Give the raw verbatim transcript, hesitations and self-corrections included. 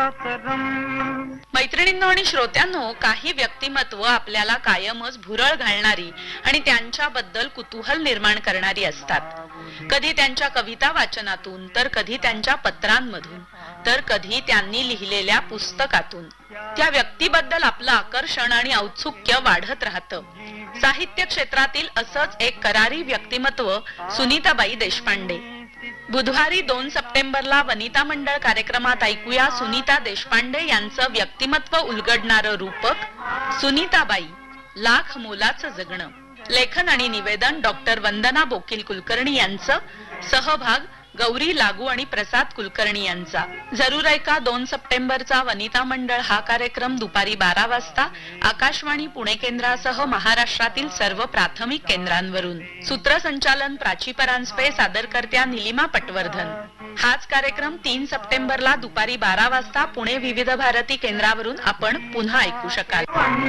मैत्रिणींनो आणि श्रोत्यांनो, काही व्यक्तिमत्व आपल्याला कायमच भुरळ घालणारी आणि त्यांच्याबद्दल कुतूहल निर्माण करणारी असतात. कधी त्यांच्या कविता वाचनातून, तर कधी त्यांच्या पत्रांमधून, तर कधी त्यांनी लिहिलेल्या पुस्तकातून. त्या व्यक्तीबद्दल आपलं आकर्षण आणि औत्सुक्य वाढत राहतं. साहित्य क्षेत्रातील असंच एक करारी व्यक्तिमत्व सुनीताबाई देशपांडे. बुधवारी दोन सप्टेंबरला वनिता मंडळ कार्यक्रमात ऐकूया सुनीता देशपांडे यांचं व्यक्तिमत्व उलगडणारं रूपक सुनीताबाई, लाख मोलाचं जगणं. लेखन आणि निवेदन डॉक्टर वंदना बोकील कुलकर्णी यांचं, सहभाग गौरी लागू आणि प्रसाद कुलकर्णी यांचा. जरूर ऐका दोन सप्टेंबरचा वनिता मंडळ हा कार्यक्रम दुपारी बारा वाजता आकाशवाणी पुणे केंद्रासह महाराष्ट्रातील सर्व प्राथमिक केंद्रांवरून. सूत्रसंचालन प्राची परांजपे, सादरकर्त्या निलिमा पटवर्धन. हाच कार्यक्रम तीन सप्टेंबरला दुपारी बारा वाजता पुणे विविध भारती केंद्रावरून आपण पुन्हा ऐकू शकाल.